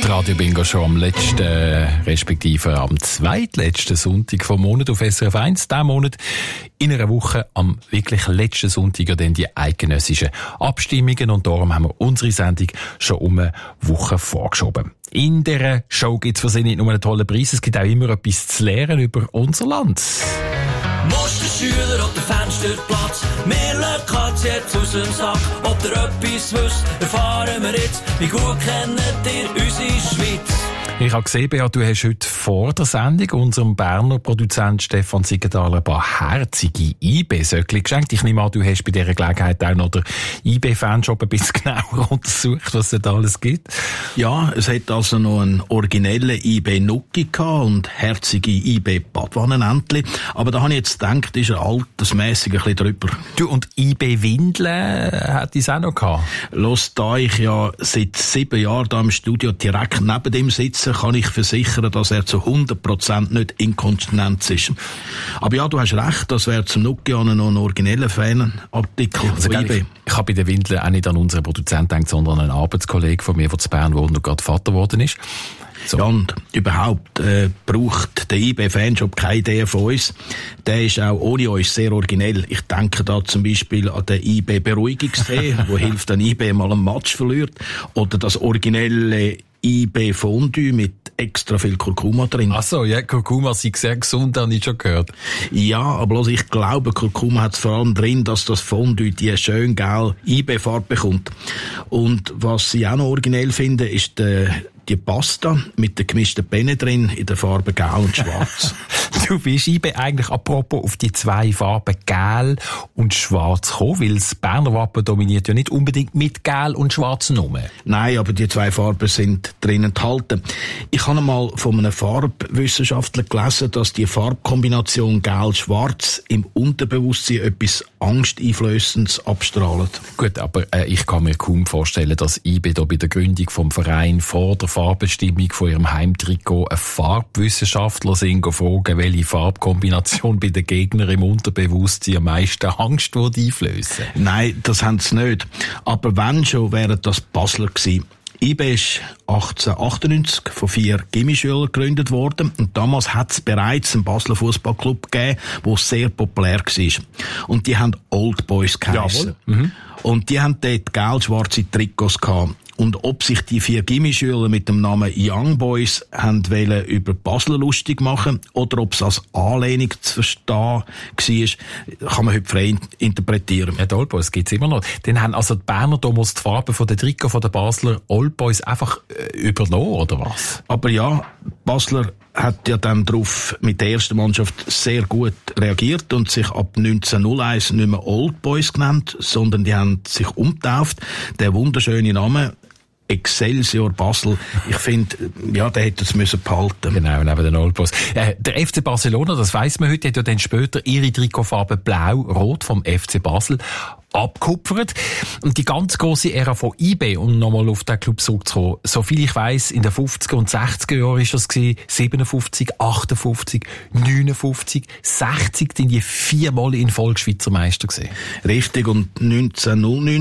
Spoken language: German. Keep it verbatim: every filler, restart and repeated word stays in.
Radio Bingo schon am letzten, respektive am zweitletzten Sonntag vom Monat auf S R F eins. Diesen Monat in einer Woche am wirklich letzten Sonntag dann die eidgenössischen Abstimmungen. Und darum haben wir unsere Sendung schon um eine Woche vorgeschoben. In dieser Show gibt es für Sie nicht nur einen tollen Preis, es gibt auch immer etwas zu lernen über unser Land. Musterschüler oder Fensterplatz, wir lassen Katz jetzt aus dem Sack. Ob ihr etwas wisst, erfahren wir jetzt. Wie gut kennt ihr unsere Schweiz? Ich habe gesehen, Beat, du hast heute vor der Sendung unserem Berner Produzent Stefan Siegenthaler ein paar herzige I B-Söckchen geschenkt. Ich nehme an, du hast bei dieser Gelegenheit auch noch den I B-Fanshop ein bisschen genauer untersucht, was es da alles gibt. Ja, es hat also noch einen originellen I B-Nucki gehabt und herzige I B-Badwannenentli. Aber da habe ich jetzt gedacht, ist er altersmässig ein bisschen drüber. Du, und I B-Windeln hat es auch noch gehabt? Los, da ich ja seit sieben Jahren da im Studio direkt neben ihm sitze, kann ich versichern, dass er zu hundert Prozent nicht inkontinent ist. Aber ja, du hast recht, das wäre zum Nucki noch ein origineller Fanartikel also von I B. Ich, ich habe bei den Windeln auch nicht an unseren Produzenten gedacht, sondern an einen Arbeitskollegen von mir, der zu Bern wohnt und gerade Vater geworden ist. So. Ja, und überhaupt äh, braucht der I B-Fanshop keine Idee von uns. Der ist auch ohne uns sehr originell. Ich denke da zum Beispiel an den I B-Beruhigungstee, wo hilft, wenn I B mal einen Match verliert. Oder das originelle I B-Fondue mit extra viel Kurkuma drin. Ach so, ja, Kurkuma sei sehr gesund, habe ich schon gehört. Ja, aber bloß ich glaube, Kurkuma hat es vor allem drin, dass das Fondue die schön gelbe I B-Farbe bekommt. Und was ich auch noch originell finde, ist der die Pasta mit der gemischten Penne drin in der Farbe Gel und Schwarz. Du bist I B eigentlich apropos auf die zwei Farben Gel und Schwarz gekommen, weil das Berner Wappen dominiert ja nicht unbedingt mit Gel und Schwarz nur. Nein, aber die zwei Farben sind drin enthalten. Ich habe mal von einem Farbwissenschaftler gelesen, dass die Farbkombination Gel-Schwarz im Unterbewusstsein etwas Angsteinflößendes abstrahlt. Gut, aber äh, ich kann mir kaum vorstellen, dass I B da bei der Gründung vom Verein vor der Farbbestimmung von ihrem Heimtrikot einen Farbwissenschaftler sind fragen, welche Farbkombination bei den Gegnern im Unterbewusstsein am meisten Angst würde einflößen. Nein, das haben sie nicht. Aber wenn schon, wären das Basler gewesen. I B ist achtzehnhundertachtundneunzig von vier Gimmischülern gegründet worden und damals hat es bereits einen Basler Fußballclub gegeben, der sehr populär war. Und die haben Old Boys geheissen. Mhm. Und die haben dort gelb-schwarze Trikots gehabt. Und ob sich die vier Gimmischüler mit dem Namen Young Boys haben wollen über Basler lustig machen oder ob es als Anlehnung zu verstehen war, kann man heute frei interpretieren. Ja, die Old Boys gibt's immer noch. Dann haben also die Berner damals die Farbe von der Trikot von der Basler Old Boys einfach äh, übernommen, oder was? Aber ja, Basler hat ja dann darauf mit der ersten Mannschaft sehr gut reagiert und sich ab neunzehnhunderteins nicht mehr Old Boys genannt, sondern die haben sich umgetauft. Der wunderschöne Name Excelsior Basel. Ich finde, ja, der hätte es müssen behalten. Genau, neben den Old Boys. Äh, der F C Barcelona, das weiss man heute, hat ja dann später ihre Trikotfarbe blau-rot vom F C Basel abgekupfert. Und die ganz grosse Ära von I B, um nochmal auf den Club zurückzukommen, soviel ich weiss, in den fünfziger und sechziger Jahren ist das gewesen, siebenundfünfzig, achtundfünfzig, neunundfünfzig, sechzig, sind die viermal in Folge Schweizer Meister gewesen. Richtig, und neunzehnhundertneunundneunzig